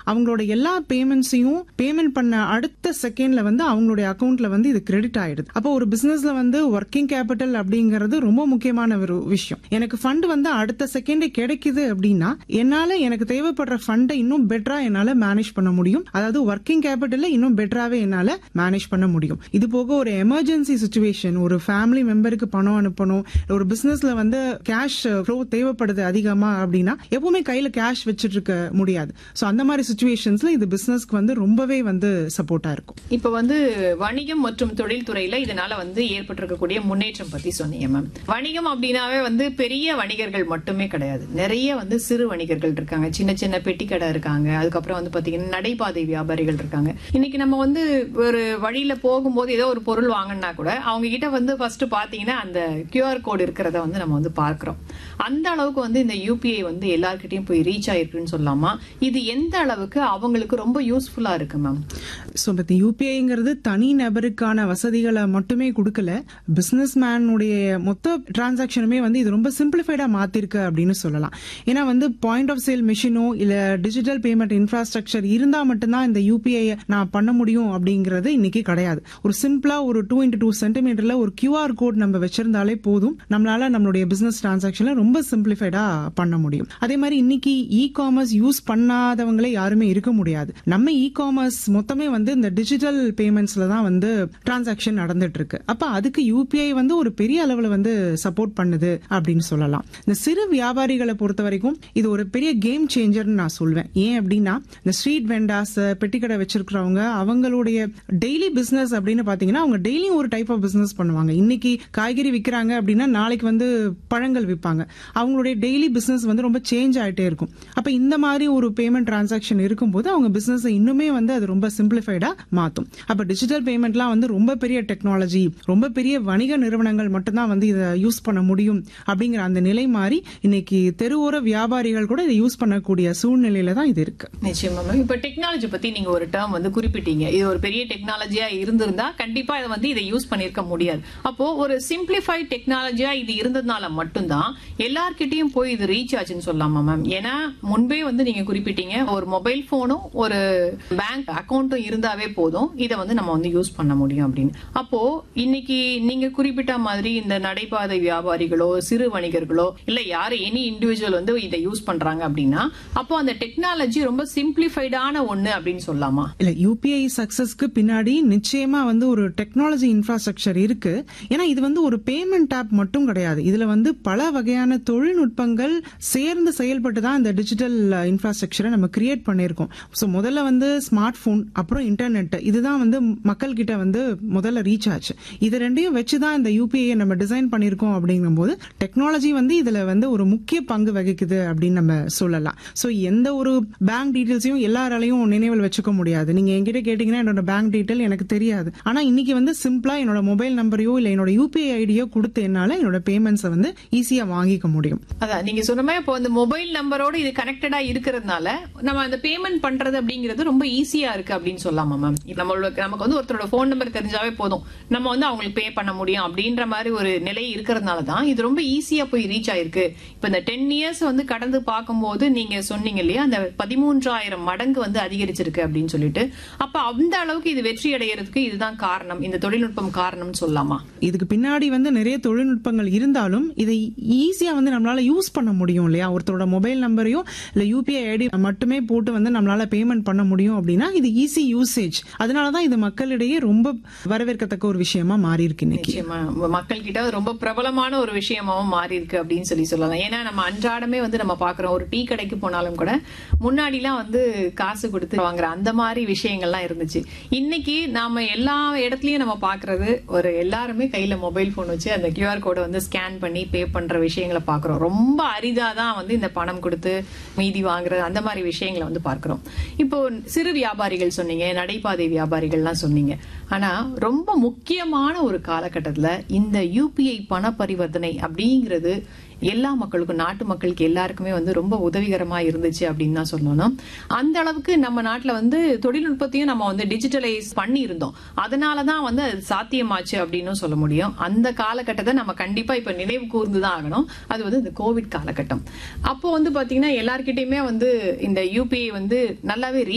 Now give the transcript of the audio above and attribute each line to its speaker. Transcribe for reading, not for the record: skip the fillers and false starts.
Speaker 1: அவங்களோட எல்லா பேமெண்ட்ஸையும் பேமெண்ட் பண்ண அடுத்த செகண்ட்ல வந்து அவங்களுடைய அக்கௌண்ட்ல வந்து இது கிரெடிட் ஆயிடுது. அப்போ ஒரு பிசினஸ்ல வந்து ஒர்க்கிங் கேபிட்டல் அப்படிங்கிறது ரொம்ப முக்கியமான ஒரு விஷயம். எனக்கு ஃபண்ட் வந்து அடுத்த செகண்டே கிடைக்குது அப்படின்னா என்னால எனக்கு தேவைப்படுற ஃபண்டை இன்னும் பெட்டரா என்னால மேனேஜ் பண்ண முடியும். அதாவது ஒர்க்கிங் கேபிட்டல் இன்னும் பெட்டராவே என்னால மேனேஜ் பண்ண முடியும். இது போக ஒரு எமர்ஜென்சி சிச்சுவேஷன், ஒரு ஃபேமிலி மெம்பருக்கு பணம் அனுப்பணும், ஒரு பிசினஸ்ல வந்து கேஷ் ஃப்ளோ தேவைப்படுது அதிகமா அப்படின்னா எப்பவுமே கையில கேஷ் வச்சிட்டு இருக்க முடியாது. சோ அந்த மாதிரி சிச்சுவேஷன்ஸ்ல இது பிசினஸ்க்கு வந்து ரொம்பவே வந்து சப்போர்ட்டா இருக்கும்.
Speaker 2: இப்ப வந்து வணிகம் மற்றும் தொழில்துறையில இதனால வந்து ஏற்பட்டிருக்கக்கூடிய முன்னேற்றம் பத்தி சொன்னீங்க மேம். வணிகம் அப்படின்னாவே வந்து பெரிய வணிகர்கள் மட்டுமே கிடையாது, நிறைய வந்து சிறு வணிகர்கள் இருக்காங்க, சின்ன சின்ன பெட்டி கடை இருக்காங்க, அதுக்கப்புறம் வந்து பாத்தீங்கன்னா நடைபாதை வியாபாரிகள் இருக்காங்க. இன்னைக்கு நம்ம வந்து ஒரு வழியில போகும்போது ஏதோ ஒரு பொருள் வாங்கினா கூட அவங்க கிட்ட வந்து ஃபர்ஸ்ட் பாத்தீங்கன்னா அந்த QR கோட் இருக்கிறத வந்து நம்ம வந்து பார்க்கிறோம். அந்த அளவுக்கு வந்து இந்த யூபிஐ வந்து எல்லார்கிட்டயும் போய் ரீச் ஆயிருக்குன்னு சொல்லலாமா? இது எந்த அளவுக்கு அவங்களுக்கு ரொம்ப யூஸ்ஃபுல்லா இருக்கு மேம்?
Speaker 1: சோ பத்தி யூபிஐங்கிறது தனி நபருக்கான வசதிகளை மட்டுமே கொடுக்கல, பிசினஸ் மேனுடைய மொத்த டிரான்சாக்சனுமே வந்து இது ரொம்ப சிம்பிளிஃபைடா மாத்திருக்கு அப்படின்னு சொல்லலாம். ஏன்னா வந்து பாயிண்ட் ஆஃப் சேல் மிஷினோ இல்ல டிஜிட்டல் பேமெண்ட் இன்ஃப்ராஸ்ட்ரக்சர் இருந்தா மட்டும்தான் இந்த யூபிஐ நான் பண்ண முடியும் அப்படிங்கறது இன்னைக்கு கிடையாது. ஒரு சிம்பிளா ஒரு 2x2 சென்டிமீட்டர்ல ஒரு QR கோட் நம்ம வச்சிருந்தாலே போதும், நம்மளால நம்மளுடைய பிசினஸ் டிரான்சாக்சன்ல ரொம்ப சிம்பிளிஃபைடா பண்ண முடியும். அதே மாதிரி இன்னைக்கு இ காமர்ஸ் யூஸ் பண்ணாதவங்களே யாருமே இருக்க முடியாது. நம்ம இ காமர்ஸ் மொத்தமே வந்து இந்த டிஜிட்டல் பேமெண்ட்ஸ்ல தான் வந்து டிரான்சாக்சன் நடந்துட்டு இருக்கு. அப்ப அதுக்கு யூபிஐ வந்து ஒரு பெரிய அளவுல வந்து சப்போர்ட் பண்ணுது அப்படின்னு சொல்லலாம். இந்த சிறு வியாபாரிகளை பொறுத்த வரைக்கும் இது ஒரு பெரிய கேம் சேஞ்சர்னு நான் சொல்வேன். ஏன் அப்படின்னா இந்த ஸ்ட்ரீட் வெண்டாஸ், பெட்டிக்கடை வச்சிருக்கிறவங்க அவங்களுடைய டெய்லி பிசினஸ் அப்படின்னு பாத்தீங்கன்னா அவங்க டெய்லியும் ஒரு டைப் ஆஃப் பிசினஸ் பண்ணுவாங்க. இன்னைக்கு காய்கறி விற்கிறாங்க அப்படின்னா நாளைக்கு வந்து பழங்கள் விற்பாங்க. அவங்களுடைய டெய்லி பிசினஸ் வந்து ரொம்ப சேஞ்ச் ஆயிட்டே இருக்கும். அப்ப இந்த மாதிரி ஒரு பேமெண்ட் டிரான்சாக்சன் இருக்கும்போது அவங்க பிசினஸ் இன்னுமே வந்து அது ரொம்ப சிம்பிளிஃபைடா மாத்தும். அப்ப டிஜிட்டல் பேமெண்ட்லாம் வந்து ரொம்ப பெரிய டெக்னாலஜி, ரொம்ப பெரிய வணிக நிறுவனங்கள் மட்டும்தான் வந்து இதை யூஸ் பண்ண முடியும் அப்படிங்கிற அந்த நிலை மாறி இன்னைக்கு தெருவோர வியாபாரிகள் கூட இதை யூஸ் பண்ணக்கூடிய சூழ்நிலையில தான் இது இருக்கு.
Speaker 2: நிச்சயமா. இப்ப டெக்னாலஜி பத்தி நீங்க ஒரு டேர்ம் வந்து குறிப்பிட்டீங்க. இது ஒரு பெரிய டெக்னாலஜியா இருந்திருந்தா கண்டிப்பா இதை வந்து இதை யூஸ் பண்ணிருக்க முடியாது. அப்போ ஒரு சிம்பிளிஃபைட் டெக்னாலஜியா இது இருந்ததுனால மட்டும்தான் எல்லார்கிட்டயும் போய் இது ரீச் ஆச்சுன்னு சொல்லலாமா மேம்? ஏன்னா முன்பே வந்து நீங்க குறிப்பிட்டீங்க ஒரு மொபைல் போனும் ஒரு பேங்க் அக்கௌண்ட்டும் இருந்தாவே போதும் இதை வந்து நம்ம வந்து யூஸ் பண்ண முடியும் அப்படின்னு. அப்போ இன்னைக்கு நீங்க குறிப்பிட்ட மாதிரி இந்த நடைபாதை வியாபாரிகளோ சிறு வணிகர்களோ இல்ல யாரு எனி இண்டிவிஜுவல் வந்து இதை யூஸ் பண்றாங்க அப்படின்னா அப்போ அந்த டெக்னாலஜி ரொம்ப சிம்பிளிஃபைடான ஒண்ணு அப்படின்னு சொல்லலாமா?
Speaker 1: இல்ல, யூபிஐ சக்சஸ்க்கு பின்னாடி நிச்சயமா வந்து ஒரு டெக்னாலஜி இன்ஃப்ராஸ்ட்ரக்சர் இருக்கு. ஏன்னா இது வந்து ஒரு பேமெண்ட் ஆப் மட்டும் கிடையாது, இதுல வந்து பல வகையான தொழில்நுட்பங்கள் சேர்ந்து செயல்பட்டு தான் இந்த டிஜிட்டல் இன்ஃப்ராஸ்ட்ரக்சரை நம்ம கிரியேட் பண்ணிருக்கோம். சோ முதல்ல வந்து ஸ்மார்ட் போன், அப்புறம் இன்டர்நெட், இதுதான் வந்து மக்கள் கிட்ட வந்து முதல்ல ரீச் ஆச்சு. இது ரெண்டையும் வச்சுதான் இந்த யூபிஐ நம்ம டிசைன் பண்ணிருக்கோம். அப்படிங்கும்போது டெக்னாலஜி வந்து இதுல வந்து ஒரு முக்கிய பங்கு வகிக்குது அப்படின்னு நம்ம சொல்லலாம். சோ எந்த ஒரு பேங்க் டீடைல்ஸையும் எல்லாராலையும் நினைவில் வச்சுக்க முடியாது. நீங்க என்கிட்ட கேட்டீங்கன்னா என்னோட பேங்க் டீடைல் எனக்கு தெரியாது. ஆனா இன்னைக்கு வந்து சிம்பிளா என்னோட மொபைல் நம்பரையோ இல்ல என்னோட யூபிஐ ஐடியோ கொடுத்து என்னால என்னோட பேமெண்ட்ஸை வந்து ஈஸியா வாங்கிக்க முடியும்.
Speaker 2: அதான் நீங்க சொன்ன மாதிரி இப்போ அந்த மொபைல் நம்பரோட இது கனெக்டடா இருக்கிறதுனால நம்ம அந்த பேமெண்ட் பண்றது அப்படிங்கிறது ரொம்ப ஈஸியா இருக்கு அப்படின்னு சொல்லலாமா மேம்? நமக்கு வந்து ஒருத்தரோட போன் நம்பர் தெரிஞ்சாவே போதும் நம்ம வந்து அவங்களுக்கு பே பண்ண முடியும் அப்படின்ற மாதிரி ஒரு நிலை இருக்கிறதுனால தான் இது ரொம்ப ஈஸியா போய் ரீச் ஆயிருக்கு. இப்ப இந்த 10 இயர்ஸ் வந்து கடந்து பார்க்கும்போது நீங்க சொன்னீங்க இல்லையா அந்த 13,000 மடங்கு வந்து அதிகரிச்சிருக்கு அப்படின்னு சொல்லிட்டு, அப்ப அந்த அளவுக்கு இது வெற்றி அடைகிறதுக்கு இதுதான் காரணம், இந்த தொழில்நுட்பம் காரணம்னு சொல்லலாமா?
Speaker 1: இதுக்கு பின்னாடி வந்து நிறைய தொழில்நுட்பங்கள் இருந்தாலும் இதை ஈஸியா வந்து நம்மளால யூஸ் பண்ண முடியும் இல்லையா? ஒருத்தரோட மொபைல் நம்பரையும் இல்ல யூபிஐ ஐடி மட்டுமே போட்டு வந்து நம்மளால பேமெண்ட் பண்ண முடியும் அப்படின்னா இது ஈஸி யூசேஜ். அதனாலதான் இது மக்களிடையே ரொம்ப வரவேற்கத்தக்க ஒரு விஷயமா மாறி இருக்கு.
Speaker 2: நிச்சயமா மக்கள் கிட்ட ரொம்ப பிரபலமான ஒரு விஷயமாவும் மாறி இருக்கு அப்படின்னு சொல்லலாம். ஏன்னா நம்ம அன்றாடமே வந்து நம்ம பாக்குறோம், ஒரு டீ கடைக்கு போனாலும் கூட முன்னாடி எல்லாம் வந்து காசு கொடுத்து வாங்குற அந்த மாதிரி விஷயங்கள்லாம் இருந்துச்சு. இன்னைக்கு நாம எல்லா இடத்துலயும் நம்ம பாக்குறது ஒரு எல்லாருமே கையில மொபைல் போன் வச்சு அந்த QR கோடை வந்து ஸ்கேன் பண்ணி பே பண்ற விஷயங்களை பாக்குறோம். ரொம்ப அரிதாதான் வந்து இந்த பணம் கொடுத்து மீதி வாங்குறது அந்த மாதிரி விஷயங்களை வந்து பார்க்கிறோம். இப்போ சிறு வியாபாரிகள் சொன்னீங்க, நடைபாதை வியாபாரிகள்லாம் சொன்னீங்க. ஆனா ரொம்ப முக்கியமான ஒரு காலகட்டத்துல இந்த யூபிஐ பண பரிவர்த்தனை அப்படிங்கிறது எல்லா மக்களுக்கும், நாட்டு மக்களுக்கு எல்லாருக்குமே வந்து ரொம்ப உதவிகரமா இருந்துச்சு அப்படின்னு தான் சொல்லணும். அந்த அளவுக்கு நம்ம நாட்டுல வந்து தொழில்நுட்பத்தையும் நம்ம வந்து டிஜிட்டலைஸ் பண்ணி இருந்தோம். அதனாலதான் வந்து அது சாத்தியமாச்சு அப்படின்னு சொல்ல முடியும். அந்த காலகட்டத்தை நம்ம கண்டிப்பா இப்ப நினைவு கூர்ந்துதான் ஆகணும். அது வந்து இந்த கோவிட் காலகட்டம். அப்போ வந்து பாத்தீங்கன்னா எல்லார்கிட்டயுமே வந்து இந்த யூபிஐ வந்து நல்லாவே